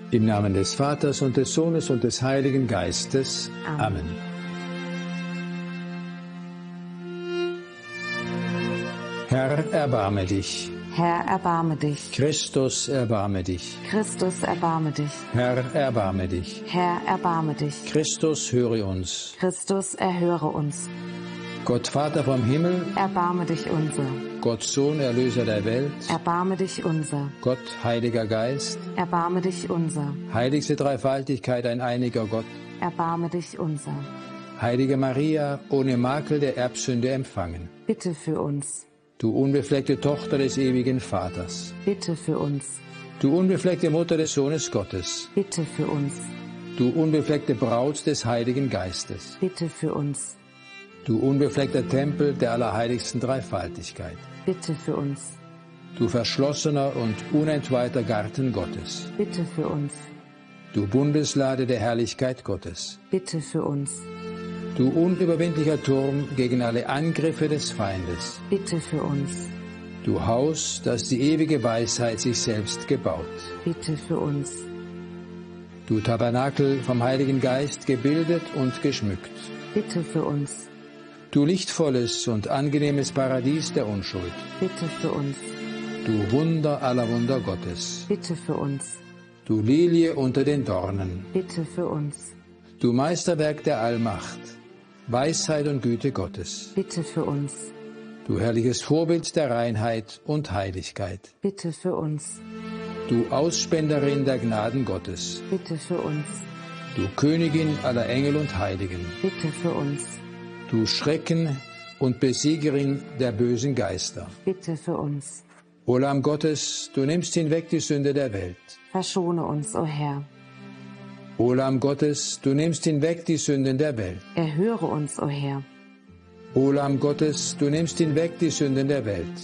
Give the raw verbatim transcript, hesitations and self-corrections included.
Im Namen des Vaters und des Sohnes und des Heiligen Geistes. Amen. Amen. Herr, erbarme dich. Herr, erbarme dich. Christus, erbarme dich. Christus, erbarme dich. Herr, erbarme dich. Herr, erbarme dich. Christus, höre uns. Christus, erhöre uns. Gott Vater vom Himmel, Erbarme dich unser. Gott Sohn, Erlöser der Welt, Erbarme dich unser. Gott, Heiliger Geist, Erbarme dich unser. heiligste Dreifaltigkeit, ein einiger Gott, Erbarme dich unser. Heilige Maria, ohne Makel der Erbsünde empfangen, Bitte für uns. du unbefleckte Tochter des ewigen Vaters, Bitte für uns. du unbefleckte Mutter des Sohnes Gottes, Bitte für uns. du unbefleckte Braut des Heiligen Geistes, Bitte für uns. du unbefleckter Tempel der allerheiligsten Dreifaltigkeit, Bitte für uns. du verschlossener und unentweihter Garten Gottes, Bitte für uns. du Bundeslade der Herrlichkeit Gottes, Bitte für uns. du unüberwindlicher Turm gegen alle Angriffe des Feindes, Bitte für uns. du Haus, das die ewige Weisheit sich selbst gebaut, Bitte für uns. du Tabernakel vom Heiligen Geist gebildet und geschmückt, Bitte für uns. du lichtvolles und angenehmes Paradies der Unschuld, Bitte für uns. du Wunder aller Wunder Gottes, Bitte für uns. du Lilie unter den Dornen, Bitte für uns. du Meisterwerk der Allmacht, Weisheit und Güte Gottes, Bitte für uns. du herrliches Vorbild der Reinheit und Heiligkeit, Bitte für uns. du Ausspenderin der Gnaden Gottes, Bitte für uns. du Königin aller Engel und Heiligen, Bitte für uns. du Schrecken und Besiegerin der bösen Geister. Bitte für uns. O Lamm Gottes, du nimmst hinweg die Sünde der Welt. Verschone uns, o Herr. O Lamm Gottes, du nimmst hinweg die Sünden der Welt. Erhöre uns, o Herr. O Lamm Gottes, du nimmst hinweg die Sünden der Welt.